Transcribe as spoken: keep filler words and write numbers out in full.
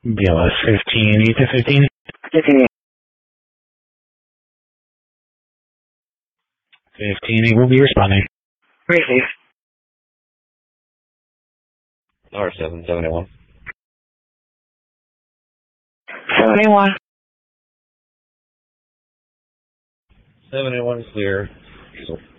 B L S fifteen, eight to fifteen. fifteen. fifteen, eight will be responding. Receive. R seven, seven eight one. seventy-one. seven eight one clear. Diesel.